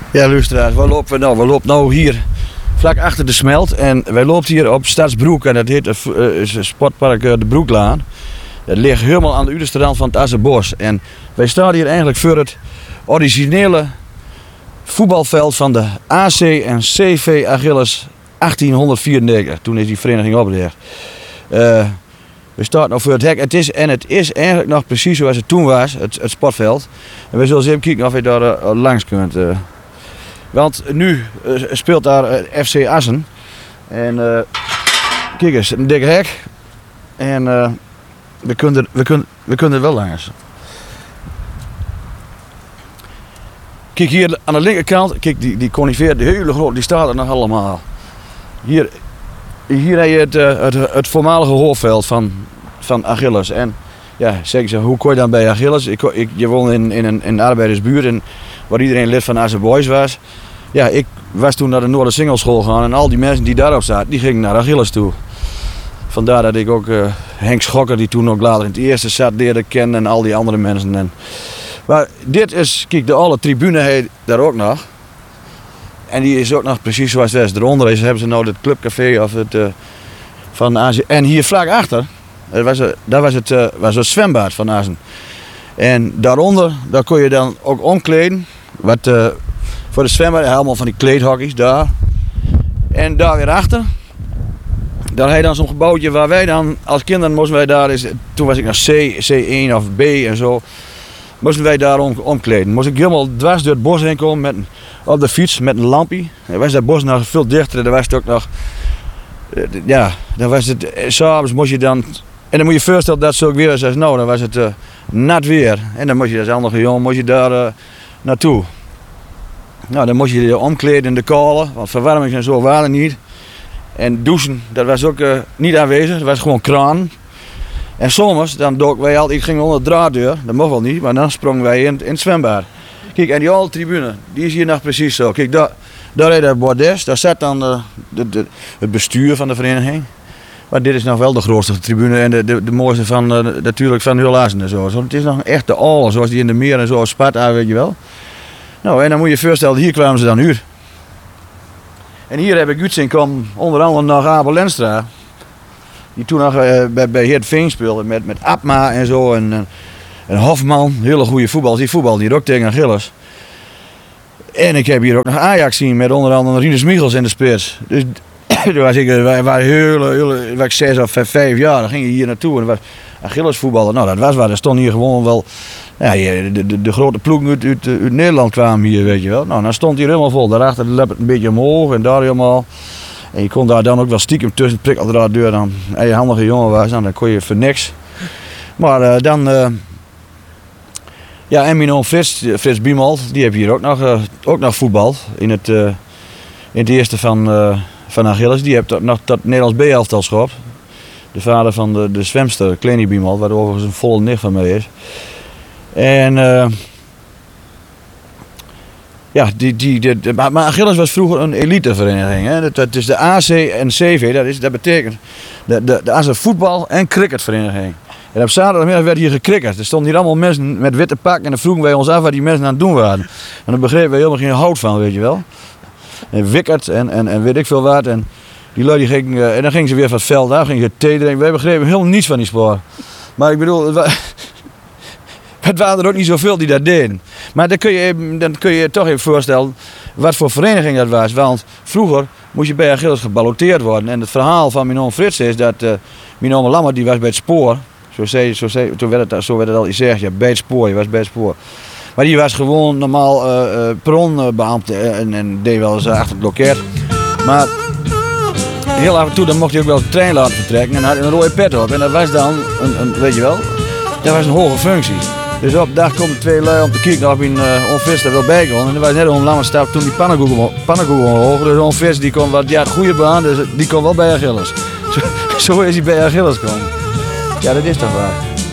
Ja, luisteraars, we lopen nou hier vlak achter de Smelt en wij lopen hier op Stadsbroek en dat heet het sportpark de Broeklaan. Dat ligt helemaal aan de uiterste rand van het Assenbos en wij staan hier eigenlijk voor het originele voetbalveld van de AC en CV Achilles 1894. Toen is die vereniging opgericht. We staan nog voor het hek. Het is eigenlijk nog precies zoals het toen was, het sportveld. En we zullen eens even kijken of je daar langs kunt. Want nu speelt daar FC Assen. En kijk eens, een dikke hek. En we kunnen er wel langs. Kijk hier aan de linkerkant, kijk die conifeer, die hele grote, die staat er nog allemaal. Hier heb je het voormalige hoofdveld van Achilles. En ja, zeg ze, hoe kon je dan bij Achilles? Je woonde in een arbeidersbuurt en waar iedereen lid van Assen Boys was. Ja, ik was toen naar de Noordersingelschool gegaan en al die mensen die daarop zaten, die gingen naar Achilles toe. Vandaar dat ik ook Henk Schokker, die toen ook later in het eerste zat, leerde kennen en al die andere mensen. Maar dit is, kijk, de alle tribune heet daar ook nog. En die is ook nog precies zoals het was. Daaronder hebben ze nou het clubcafé of het van Azen. En hier vlak achter, was het zwembad van Azen. En daaronder, daar kon je dan ook omkleden. Wat voor de zwembad, helemaal van die kleedhokjes daar. En daar weer achter, daar had je dan zo'n gebouwtje waar wij dan, als kinderen moesten wij daar, toen was ik naar C1 of B en zo. Moesten wij daar omkleden. Moest ik helemaal dwars door het bos heen komen op de fiets met een lampje. Dan was dat bos nog veel dichter. Dan was het ook nog... Ja, dan was het... S'avonds moest je dan... En dan moet je je voorstellen dat het zo weer was als nou. Dan was het nat weer. En dan moest je als andere jongen daar naartoe. Nou, dan moest je je omkleden in de kolen. Want verwarming en zo waren niet. En douchen, dat was ook niet aanwezig. Dat was gewoon kraan. En soms, dan dook wij altijd, ik ging onder de draaddeur, dat mocht wel niet, maar dan sprongen wij in het zwembad. Kijk, en die oude tribune, die is hier nog precies zo. Kijk, daar is het bordes, daar zat dan het bestuur van de vereniging. Maar dit is nog wel de grootste tribune en de mooiste van, natuurlijk van heel Assen en zo. Het is nog een echte oude, zoals die in de meer en zo, Sparta, weet je wel. Nou, en dan moet je je voorstellen, hier kwamen ze dan uit. En hier heb ik uit zien komen, onder andere nog Abel Lenstra. Die toen nog bij Heert Veen speelde met Abma en zo. En Hofman, hele goede voetballers. Die voetbalde hier ook tegen Achilles. En ik heb hier ook nog Ajax zien met onder andere Rinus Michels in de spits. Dus wij waren 6 of 5 jaar, dan ging je hier naartoe. En was Achilles voetballen. Nou, dat was waar. Er stond hier gewoon wel... Ja, de grote ploegen uit Nederland kwamen hier, weet je wel. Nou, dan stond hier helemaal vol. Daarachter liep het een beetje omhoog en daar helemaal... En je kon daar dan ook wel stiekem tussen het prikkeldraaddeur dan. Als je handige jongen was, dan kon je voor niks. Maar dan... ja, en mijn oom Frits Biemald, die heeft hier ook nog voetbal. In het eerste van Achilles. Die heeft nog dat Nederlands B-elftal geschopt. De vader van de zwemster, Klenie Biemald, waar overigens een volle nicht van mij is. En... ja, maar Achilles was vroeger een elitevereniging. Hè? Dat is de AC en CV, dat betekent de AC voetbal- en cricketvereniging. En op zaterdagmiddag werd hier gecricket. Er stonden hier allemaal mensen met witte pakken en dan vroegen wij ons af wat die mensen aan het doen waren. En daar begrepen wij helemaal geen hout van, weet je wel. En wicket en weet ik veel wat. En die lui gingen, en dan gingen ze weer van het veld af, gingen ze thee drinken. Wij begrepen helemaal niets van die sport. Maar ik bedoel... Het waren er ook niet zoveel die dat deden. Maar dan kun je toch even voorstellen wat voor vereniging dat was. Want vroeger moest je bij Achilles geballoteerd worden. En het verhaal van mijn oom Frits is dat mijn oom Lammer die was bij het spoor. Zo werd het al gezegd, ja, bij het spoor, je was bij het spoor. Maar die was gewoon normaal perronbeambte en deed wel eens achter het loket. Maar heel af en toe dan mocht hij ook wel de trein laten vertrekken en had een rode pet op. En dat was dan, weet je wel, dat was een hoge functie. Dus op de dag komen 2 lui om te kijken of mijn onvis er wel bij kon. En er was net een lange stap toen die pannenkoek omhoog. Dus onvis die kon wat, ja, het goede baan, dus die kon wel bij Achilles. Zo is hij bij Achilles gekomen. Ja, dat is toch waar.